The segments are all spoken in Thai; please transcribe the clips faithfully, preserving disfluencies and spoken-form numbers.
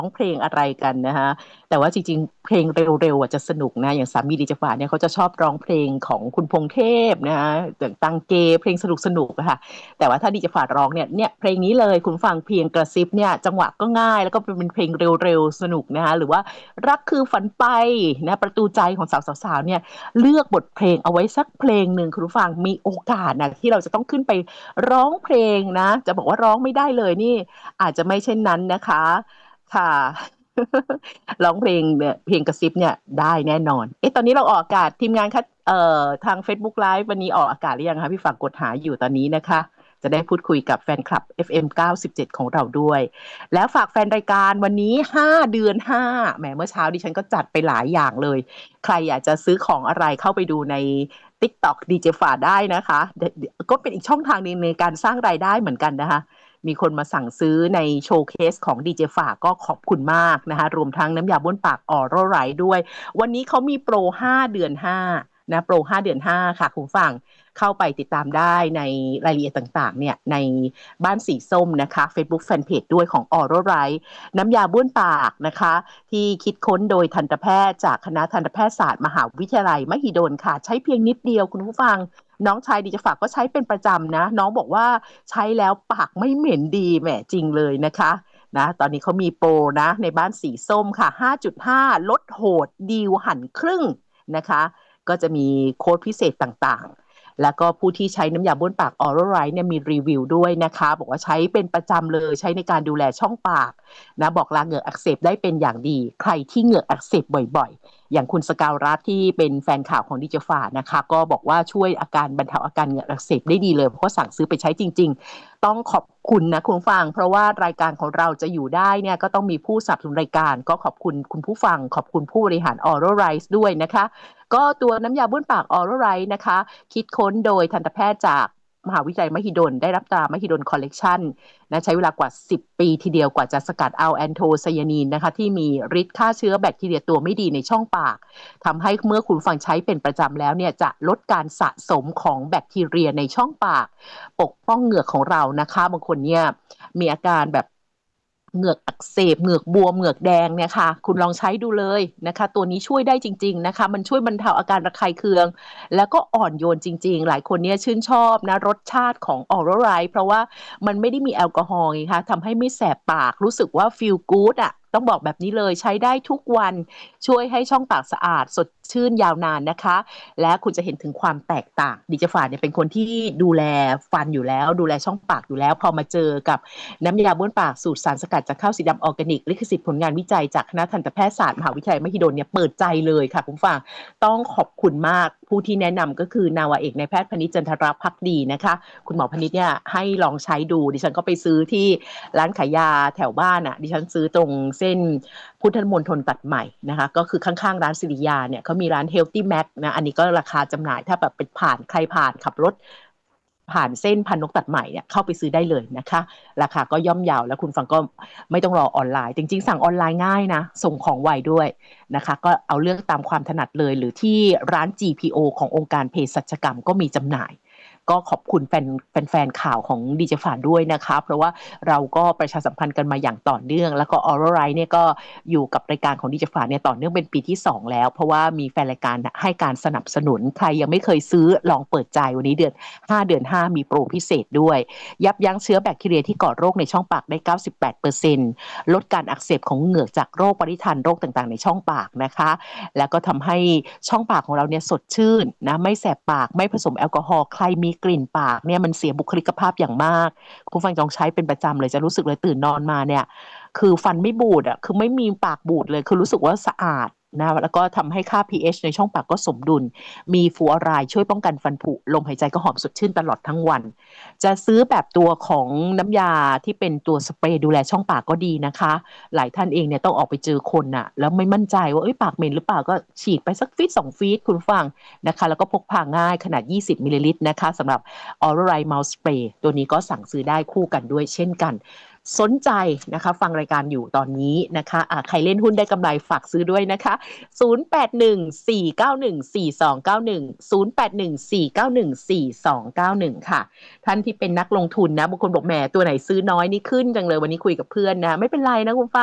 ร้องเพลงอะไรกันนะคะแต่ว่าจริงๆเพลงเร็วๆอ่ะจะสนุกนะอย่างสามีดิจฝาเนี่ยเขาจะชอบร้องเพลงของคุณพงษ์เทพนะคะอย่างตังเกเพลงสนุกๆอะค่ะแต่ว่าถ้าดิจฝาร้องเนี่ยเนี่ยเพลงนี้เลยคุณฟังเพียงกระซิบเนี่ยจังหวะก็ง่ายแล้วก็เป็นเพลงเร็วๆสนุกนะคะหรือว่ารักคือฝันไปนะประตูใจของสาวๆเนี่ยเลือกบทเพลงเอาไว้สักเพลงหนึ่งคุณผู้ฟังมีโอกาสนะที่เราจะต้องขึ้นไปร้องเพลงนะจะบอกว่าร้องไม่ได้เลยนี่ อาจจะไม่เช่นนั้นนะคะค่ะร้องเพลงเนี่ยเพลงกระซิบเนี่ยได้แน่นอนเอ๊ะตอนนี้เราออกอากาศทีมงานคัดเอ่อทาง Facebook Live วันนี้ออกอากาศหรือยังคะพี่ฝากกดหาอยู่ตอนนี้นะคะจะได้พูดคุยกับแฟนคลับ เอฟ เอ็ม เก้าสิบเจ็ดของเราด้วยแล้วฝากแฟนรายการวันนี้ห้าเดือนห้าแหมเมื่อเช้าดิฉันก็จัดไปหลายอย่างเลยใครอยากจะซื้อของอะไรเข้าไปดูใน TikTok ดี เจ ฝาได้นะคะก็เป็นอีกช่องทางหนึงในการสร้างรายได้เหมือนกันนะคะ มีคนมาสั่งซื้อในโชว์เคสของดีเจฝากก็ขอบคุณมากนะคะรวมทั้งน้ำยาบ้วนปากออโรไรด้วยวันนี้เขามีโปรห้าเดือนห้านะโปรห้าเดือนห้าค่ะคุณฟังเข้าไปติดตามได้ในรายละเอียดต่างๆเนี่ยในบ้านสีส้มนะคะ Facebook Fanpage ด้วยของออโรไรน้ำยาบ้วนปากนะคะที่คิดค้นโดยทันตแพทย์จากคณะทันตแพทยศาสตร์มหาวิทยาลัยมหิดลค่ะใช้เพียงนิดเดียวคุณผู้ฟัง น้องชายดีจะฝากก็ใช้เป็นประจำนะน้องบอกว่าใช้แล้วปากไม่เหม็นดีแหมจริงเลยนะคะนะตอนนี้เขามีโปรนะในบ้านสีส้มค่ะห้าจุดห้าลดโหดดีลหั่นครึ่งนะคะก็จะมีโค้ดพิเศษต่างๆแล้วก็ผู้ที่ใช้น้ำยาบ้วนปากออโรไรเนี่ยมีรีวิวด้วยนะคะบอกว่าใช้เป็นประจำเลยใช้ในการดูแลช่องปากนะบอกลาเหงือกอักเสบได้เป็นอย่างดีใครที่เหงือกอักเสบบ่อยๆ อย่างคุณสกาวรัตน์ที่เป็นแฟนข่าวของดิจฟานะคะก็บอกว่าช่วยอาการบรรเทาอาการเหงือกอักเสบได้ดีเลยเพราะสั่งซื้อไปใช้จริงๆต้องขอบคุณนะคุณฟังเพราะว่ารายการของเราจะอยู่ได้เนี่ยก็ต้องมีผู้สนับสนุนรายการก็ขอบคุณคุณผู้ฟังขอบคุณผู้บริหารออโรไรส์ด้วยนะคะก็ตัวน้ำยาบ้วนปากออโรไรส์นะคะคิดค้นโดยทันตแพทย์จากมหาวิทยาลัยมหิดลได้รับตรามหิดลคอลเลกชันนะใช้เวลากว่าสิบปีทีเดียวกว่าจะสกัดเอาแอนโทไซยานีนนะคะที่มีฤทธิ์ฆ่าเชื้อแบคทีเรียตัวไม่ดีในช่องปากทำให้เมื่อคุณฟังใช้เป็นประจำแล้วเนี่ยจะลดการสะสมของแบคทีเรียในช่องปากปกป้องเหงือกของเรานะคะบางคนเนี่ยมีอาการแบบเหงือกอักเสบเหงือกบวมเหงือกแดงเนี่ยค่ะคุณลองใช้ดูเลยนะคะตัวนี้ช่วยได้จริงๆนะคะมันช่วยบรรเทาอาการระคายเคืองแล้วก็อ่อนโยนจริงๆหลายคนเนี่ยชื่นชอบนะรสชาติของออโรไรเพราะว่ามันไม่ได้มีแอลกอฮอล์ไงคะทำให้ไม่แสบปากรู้สึกว่าฟีลกู๊ดอ่ะต้องบอกแบบนี้เลยใช้ได้ทุกวันช่วยให้ช่องปากสะอาดสดชื่นยาวนานนะคะและคุณจะเห็นถึงความแตกต่างดิจฟาเนี่ยเป็นคนที่ดูแลฟันอยู่แล้วดูแลช่องปากอยู่แล้วพอมาเจอกับน้ำยาบ้วนปากสูตรสารสกัดจากข้าวสีดำออร์แกนิกลิขสิทธิ์ผลงานวิจัยจากคณะทันตแพทยศาสตร์มหาวิทยาลัยมหิดลเนี่ยเปิดใจเลยค่ะคุณฟังต้องขอบคุณมากผู้ที่แนะนำก็คือนาวาเอกนายแพทย์พนิษฐ์จันทรภักดีนะคะคุณหมอพนิษฐ์เนี่ยให้ลองใช้ดูดิฉันก็ไปซื้อที่ร้านขายยาแถวบ้านอ่ะดิฉันซื้อตรงเส้นพุทธมณฑลตัดใหม่นะคะก็คือข้างๆร้านสิริยาเนี่ยเขามีร้าน Healthy Mac นะอันนี้ก็ราคาจำหน่ายถ้าแบบเป็นผ่านใครผ่านขับรถผ่านเส้นพันนกตัดใหม่เนี่ยเข้าไปซื้อได้เลยนะคะราคาก็ย่อมเยาวแล้วคุณฟังก็ไม่ต้องรอออนไลน์จริงๆสั่งออนไลน์ง่ายนะส่งของไวด้วยนะคะก็เอาเลือกตามความถนัดเลยหรือที่ร้าน จี พี โอ ขององค์การเภสัชกรรมก็มีจำหน่ายก็ขอบคุณแฟนแฟนข่าวของดีเจฝาด้วยนะคะเพราะว่าเราก็ประชาสัมพันธ์กันมาอย่างต่อเนื่องแล้วก็ออโรไรเนี่ยก็อยู่กับรายการของดีเจฝาเนี่ยต่อเนื่องเป็นปีที่สองแล้วเพราะว่ามีแฟนรายการให้การสนับสนุนใครยังไม่เคยซื้อลองเปิดใจวันนี้เดือนห้าเดือนห้ามีโปรพิเศษด้วยยับยั้งเชื้อแบคทีเรียที่ก่อโรคในช่องปากได้ เก้าสิบแปดเปอร์เซ็นต์ ลดการอักเสบของเหงือกจากโรคปริทันโรคต่างๆในช่องปากนะคะแล้วก็ทำให้ช่องปากของเราเนี่ยสดชื่นนะไม่แสบปากไม่ผสมแอลกอฮอล์ใครมีกลิ่นปากเนี่ยมันเสียบุคลิกภาพอย่างมากคุณฟังจองใช้เป็นประจำเลยจะรู้สึกเลยตื่นนอนมาเนี่ยคือฟันไม่บูดอ่ะคือไม่มีปากบูดเลยคือรู้สึกว่าสะอาดนะแล้วก็ทำให้ค่า pH ในช่องปากก็สมดุลมีฟลูออไรด์ช่วยป้องกันฟันผุลมหายใจก็หอมสดชื่นตลอดทั้งวันจะซื้อแบบตัวของน้ำยาที่เป็นตัวสเปรย์ดูแลช่องปากก็ดีนะคะหลายท่านเองเนี่ยต้องออกไปเจอคนน่ะแล้วไม่มั่นใจว่าเอ้ยปากเหม็นหรือเปล่าก็ฉีดไปสักฟีตสองฟีตคุณฟังนะคะแล้วก็พกพาง่ายขนาดยี่สิบมิลลิลิตรนะคะสำหรับ Oral-Right Mouth Spray ตัวนี้ก็สั่งซื้อได้คู่กันด้วยเช่นกันสนใจนะคะฟังรายการอยู่ตอนนี้นะคะะใครเล่นหุ้นได้กำไรฝากซื้อด้วยนะคะศูนย์ แปด หนึ่ง สี่ เก้า หนึ่ง สี่ สอง เก้า หนึ่ง ศูนย์ แปด หนึ่ง สี่ เก้า หนึ่ง สี่ สอง เก้า หนึ่งค่ะท่านที่เป็นนักลงทุนนะบางคนบอกแหมตัวไหนซื้อน้อยนี่ขึ้นจังเลยวันนี้คุยกับเพื่อนนะไม่เป็นไรนะคุณฟัง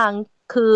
คือ